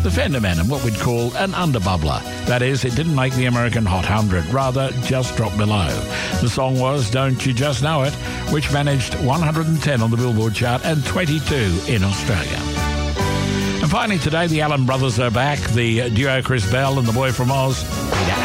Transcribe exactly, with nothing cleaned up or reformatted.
the Fender Men, and what we'd call an underbubbler. That is, it didn't make the American Hot one hundred, rather just dropped below. The song was Don't You Just Know It, which managed one hundred ten on the Billboard chart and twenty-two in Australia. And finally today, the Allen Brothers are back, the duo Chris Bell and the boy from Oz, Peter